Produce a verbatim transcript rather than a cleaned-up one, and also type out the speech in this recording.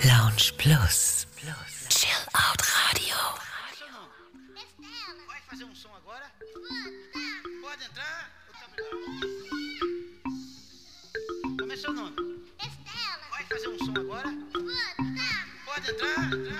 Lounge Plus. Chill Out Radio. Vai fazer um som agora? Pode entrar? Como é seu nome? Estela. Vai fazer um som agora? Pode. Pode entrar?